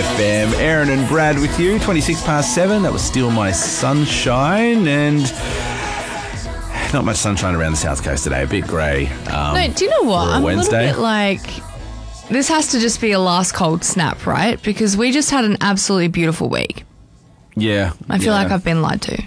FM. Aaron and Brad with you. 26 past 7. That was Steal My Sunshine. And not much sunshine around the south coast today. A bit grey. No, do you know what? I'm Wednesday. a little bit like... This has to just be a last cold snap, right? Because we just had an absolutely beautiful week. Yeah. I feel like I've been lied to.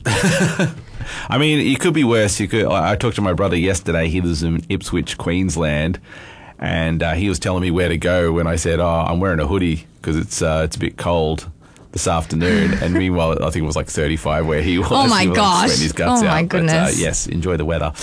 I mean, it could be worse. I talked to my brother yesterday. He lives in Ipswich, Queensland. And he was telling me where to go when I said, I'm wearing a hoodie because it's a bit cold this afternoon. And meanwhile, I think it was like 35 where he was. Oh, my he was gosh. sweating his guts my out. goodness. But, yes, enjoy the weather.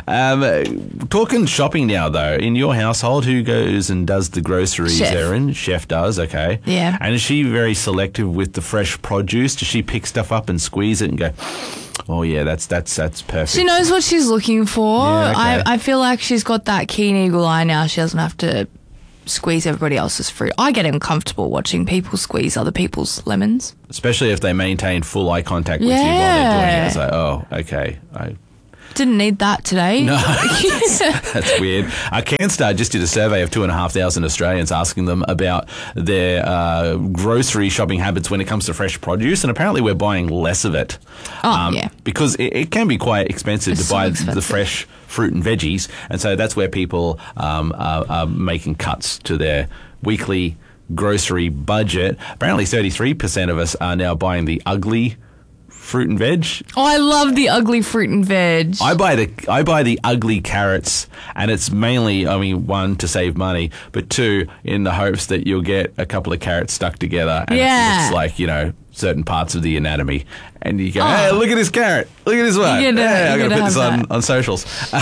Talking shopping now, though. In your household, who goes and does the groceries, Chef. Erin? Chef does, okay. Yeah. And is she very selective with the fresh produce? Does she pick stuff up and squeeze it and go... Oh yeah, that's perfect. She knows what she's looking for. Yeah, okay. I feel like she's got that keen eagle eye now. She doesn't have to squeeze everybody else's fruit. I get uncomfortable watching people squeeze other people's lemons. Especially if they maintain full eye contact with you while they're doing it. It's like, oh, okay. I didn't need that today. No, that's weird. CanStar just did a survey of 2,500 Australians asking them about their grocery shopping habits when it comes to fresh produce, and apparently we're buying less of it. Yeah. Because it can be quite expensive It's to so buy expensive. the fresh fruit and veggies, and so that's where people are making cuts to their weekly grocery budget. Apparently 33% of us are now buying the ugly fruit and veg. Oh, I love the ugly fruit and veg. I buy the ugly carrots, and it's mainly, I mean, one, to save money, but two, in the hopes that you'll get a couple of carrots stuck together and it looks like, certain parts of the anatomy, and you go, hey, look at this carrot, look at this one. I'm going to put this on socials.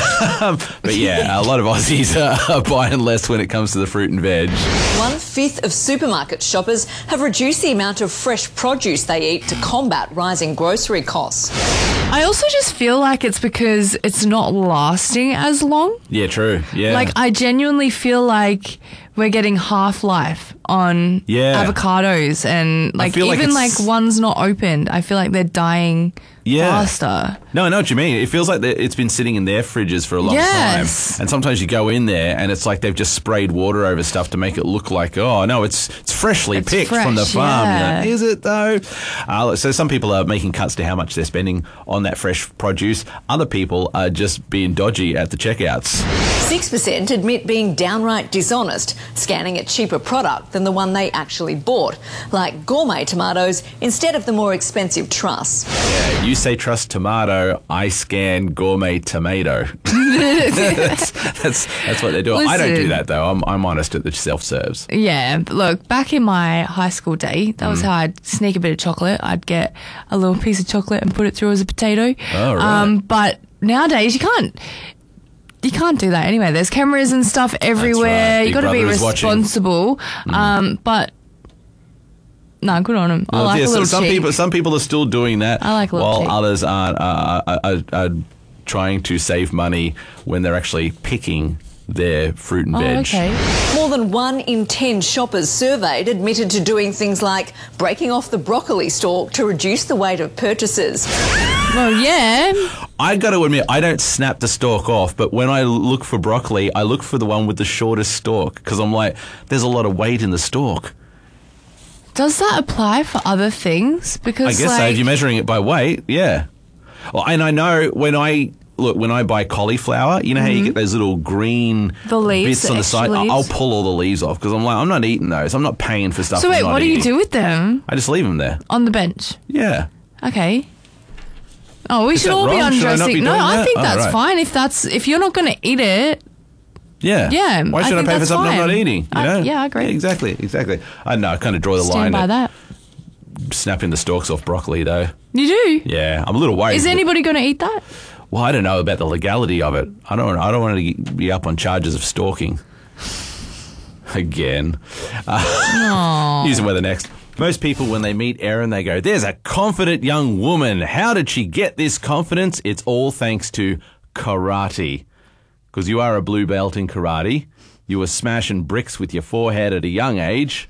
But yeah, a lot of Aussies are buying less when it comes to the fruit and veg. 1/5 of supermarket shoppers have reduced the amount of fresh produce they eat to combat rising grocery costs. I also just feel like it's because it's not lasting as long. Yeah, true. Yeah. Like, I genuinely feel like we're getting half-life on avocados, and like even like ones not opened, I feel like they're dying faster. No, I know what you mean. It feels like it's been sitting in their fridges for a long time. And sometimes you go in there and it's like they've just sprayed water over stuff to make it look like, oh, no, it's freshly picked from the farm. Yeah. Is it, though? So some people are making cuts to how much they're spending on that fresh produce. Other people are just being dodgy at the checkouts. 6% admit being downright dishonest, scanning a cheaper product than the one they actually bought, like gourmet tomatoes instead of the more expensive truss. Yeah, you say trust tomato, I scan gourmet tomato. that's what they're doing. Listen, I don't do that, though. I'm honest at the self-serves. Yeah, but look, back in my high school day, that was how I'd sneak a bit of chocolate. I'd get a little piece of chocolate and put it through as a potato. Oh, right. But nowadays you can't do that anyway. There's cameras and stuff everywhere. Right. You got to be responsible. But no, good on them. I like a little cheek. Some people are still doing that. I like a little while cheek. others are trying to save money when they're actually picking their fruit and veg. Okay. More than 1 in 10 shoppers surveyed admitted to doing things like breaking off the broccoli stalk to reduce the weight of purchases. Well, yeah. I got to admit, I don't snap the stalk off, but when I look for broccoli, I look for the one with the shortest stalk because I'm like, there's a lot of weight in the stalk. Does that apply for other things? Because I guess so. If you're measuring it by weight, yeah. Well, and I know when I buy cauliflower, you know how you get those little green bits on the side? I'll pull all the leaves off because I'm like, I'm not eating those. I'm not paying for stuff. So wait, what do you do with them? I just leave them there. On the bench? Yeah. Okay. Oh, we should all be wrong? Should I not undressing. be No, doing I that? think Oh, that's right. fine. If you're not going to eat it. Yeah. Yeah. Why should I think pay for that's something I'm fine. not eating? You know? Yeah, I agree. Yeah, exactly. I don't know. I kind of draw the line Stand by at that. snapping the stalks off broccoli, though. You do? Yeah, I'm a little worried. Is anybody going to eat that? Well, I don't know about the legality of it. I don't want to be up on charges of stalking. Again. News and weather next. Most people, when they meet Erin, they go, there's a confident young woman. How did she get this confidence? It's all thanks to karate. Because you are a blue belt in karate. You were smashing bricks with your forehead at a young age.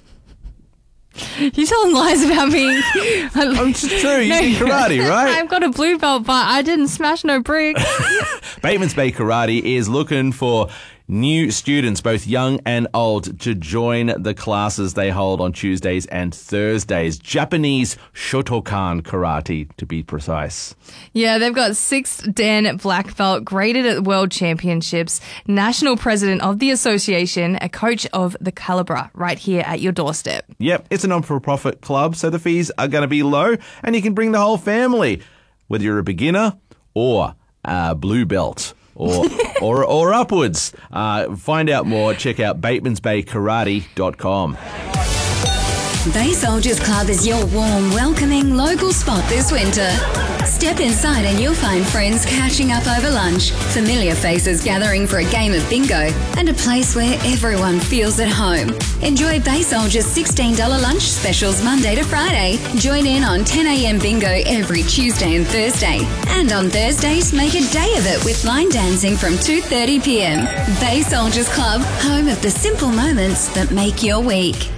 You're telling lies about me. It's true. You did karate, right? I've got a blue belt, but I didn't smash no brick. Batemans Bay Karate is looking for new students, both young and old, to join the classes they hold on Tuesdays and Thursdays. Japanese Shotokan karate, to be precise. Yeah, they've got 6th Dan black belt, graded at World Championships, national president of the association, a coach of the Calibra, right here at your doorstep. Yep, it's a non-for-profit club, so the fees are going to be low, and you can bring the whole family, whether you're a beginner or a blue belt. Or upwards. Find out more. Check out Bateman'sBayKarate.com. Bay Soldiers Club is your warm, welcoming local spot this winter. Step inside and you'll find friends catching up over lunch, familiar faces gathering for a game of bingo, and a place where everyone feels at home. Enjoy Bay Soldiers' $16 lunch specials Monday to Friday. Join in on 10 a.m. bingo every Tuesday and Thursday. And on Thursdays, make a day of it with line dancing from 2:30 p.m. Bay Soldiers Club, home of the simple moments that make your week.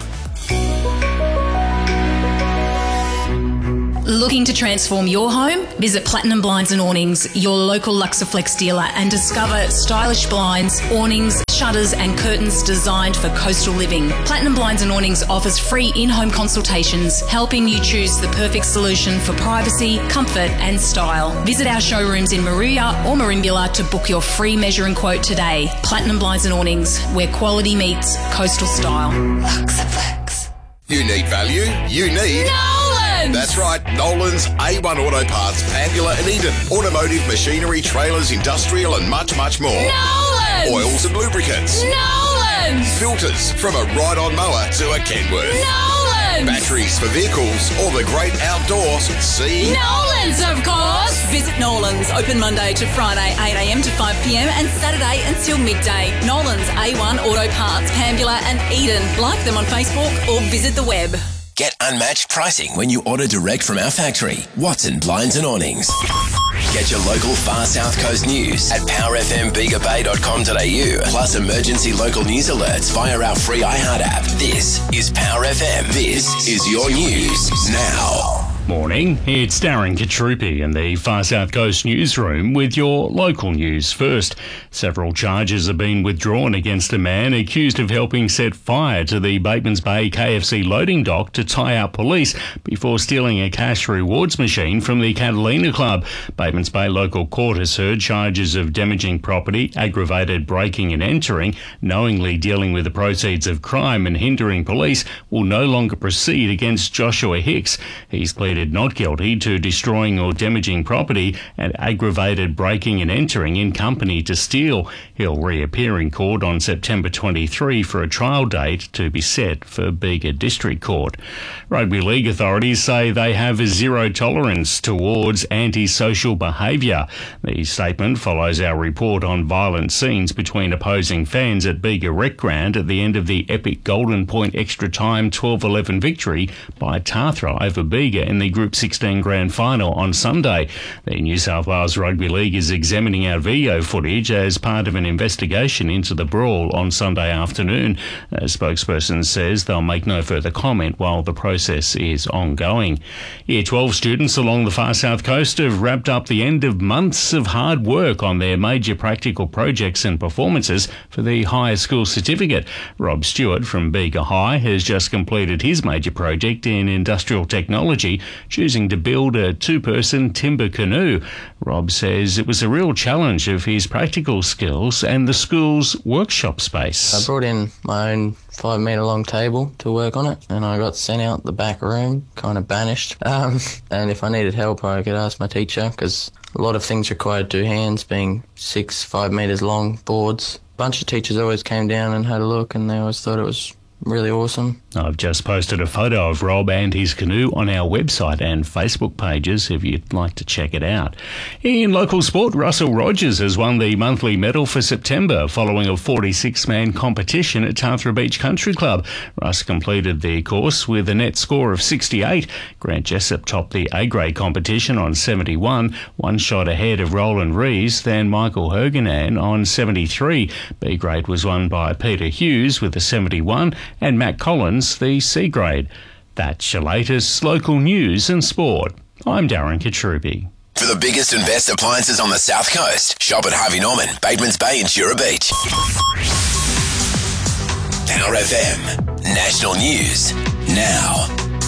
Looking to transform your home? Visit Platinum Blinds and Awnings, your local Luxaflex dealer, and discover stylish blinds, awnings, shutters and curtains designed for coastal living. Platinum Blinds and Awnings offers free in-home consultations, helping you choose the perfect solution for privacy, comfort and style. Visit our showrooms in Maruya or Merimbula to book your free measure and quote today. Platinum Blinds and Awnings, where quality meets coastal style. Luxaflex. You need value? You need... Nolan's! That's right, Nolan's A1 Auto Parts, Pangula and Eden. Automotive, machinery, trailers, industrial and much, much more. Nolan's! Oils and lubricants. Nolan's! Filters, from a ride-on mower to a Kenworth. Nolan's! Batteries for vehicles or the great outdoors. See? Nolan's, of course! Visit Nolan's, open Monday to Friday, 8am to 5pm and Saturday until midday. Nolan's A1 Auto Parts, Pambula and Eden. Like them on Facebook or visit the web. Get unmatched pricing when you order direct from our factory. Watson Blinds and Awnings. Get your local Far South Coast news at powerfmbigabay.com.au, plus emergency local news alerts via our free iHeart app. This is Power FM. This is your news now. Morning, it's Darren Katrupi in the Far South Coast newsroom with your local news first. Several charges have been withdrawn against a man accused of helping set fire to the Bateman's Bay KFC loading dock to tie up police before stealing a cash rewards machine from the Catalina Club. Bateman's Bay local court has heard charges of damaging property, aggravated breaking and entering, knowingly dealing with the proceeds of crime and hindering police will no longer proceed against Joshua Hicks. He's pleaded not guilty to destroying or damaging property and aggravated breaking and entering in company to steal. He'll reappear in court on September 23 for a trial date to be set for Bega District Court. Rugby League authorities say they have a zero tolerance towards antisocial behaviour. The statement follows our report on violent scenes between opposing fans at Bega Rec Ground at the end of the epic Golden Point extra time 12-11 victory by Tathra over Bega in the Group 16 Grand Final on Sunday. The New South Wales Rugby League is examining our video footage as part of an investigation into the brawl on Sunday afternoon. A spokesperson says they'll make no further comment while the process is ongoing. Year 12 students along the Far South Coast have wrapped up the end of months of hard work on their major practical projects and performances for the higher school certificate. Rob Stewart from Bega High has just completed his major project in industrial technology, choosing to build a two-person timber canoe. Rob says it was a real challenge of his practical skills and the school's workshop space. I brought in my own 5-metre long table to work on it, and I got sent out the back room, kind of banished. And if I needed help, I could ask my teacher, because a lot of things required two hands, being 5 metres long boards. A bunch of teachers always came down and had a look, and they always thought it was really awesome. I've just posted a photo of Rob and his canoe on our website and Facebook pages if you'd like to check it out. In local sport, Russell Rogers has won the monthly medal for September following a 46-man competition at Tathra Beach Country Club. Russ completed the course with a net score of 68. Grant Jessup topped the A-grade competition on 71, one shot ahead of Roland Rees than Michael Herganan on 73. B-grade was won by Peter Hughes with a 71 and Matt Collins the C grade. That's your latest local news and sport. I'm Darren Katrubi. For the biggest and best appliances on the South Coast, shop at Harvey Norman, Batemans Bay and Jura Beach. Power FM. National News. Now.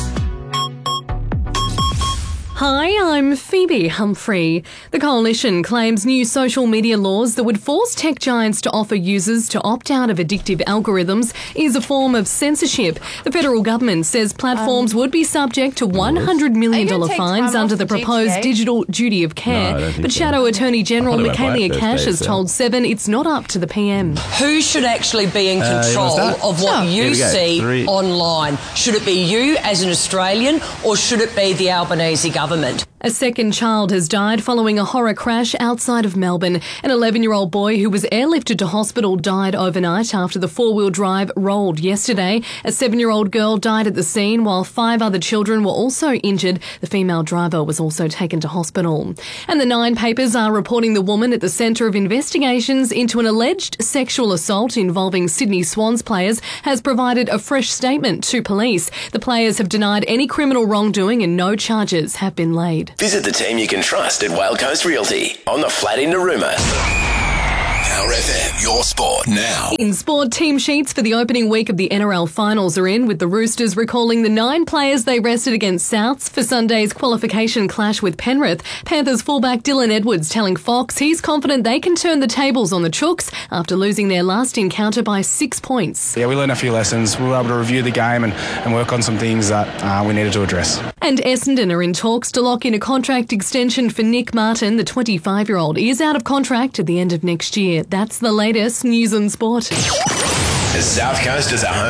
Hi, I'm Phoebe Humphrey. The Coalition claims new social media laws that would force tech giants to offer users to opt out of addictive algorithms is a form of censorship. The federal government says platforms would be subject to $100 million fines under the proposed digital duty of care. But Shadow Attorney General Michaelia Cash has told Seven it's not up to the PM. Who should actually be in control of what you see online? Should it be you as an Australian, or should it be the Albanese government? A second child has died following a horror crash outside of Melbourne. An 11-year-old boy who was airlifted to hospital died overnight after the four-wheel drive rolled yesterday. A 7-year-old girl died at the scene while 5 other children were also injured. The female driver was also taken to hospital. And the Nine papers are reporting the woman at the centre of investigations into an alleged sexual assault involving Sydney Swans players has provided a fresh statement to police. The players have denied any criminal wrongdoing and no charges have been laid. Visit the team you can trust at Wild Coast Realty on the flat in Narooma. Power FM, your sport now. In sport, team sheets for the opening week of the NRL finals are in, with the Roosters recalling the 9 players they rested against Souths for Sunday's qualification clash with Penrith. Panthers fullback Dylan Edwards telling Fox he's confident they can turn the tables on the Chooks after losing their last encounter by 6 points. Yeah, we learned a few lessons. We were able to review the game and work on some things that we needed to address. And Essendon are in talks to lock in a contract extension for Nick Martin. The 25-year-old is out of contract at the end of next year. That's the latest news and sport. The South Coast is a home